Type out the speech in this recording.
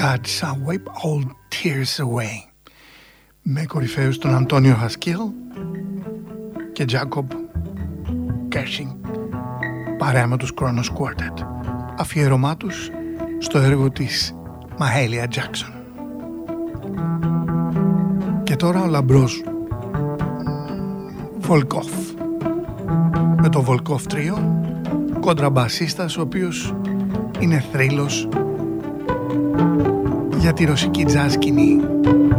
God shall wipe all tears away, με κορυφαίους τον Αντώνιο Χασκίλ και Jacob Kersing, παρέα με τους Kronos Quartet, αφιέρωμά τους στο έργο της Mahalia Jackson. Και τώρα ο λαμπρός Volkov, με το Volkov τρίο, κοντραμπασίστας ο οποίος είναι θρύλος για τη ρωσική jazz σκηνή.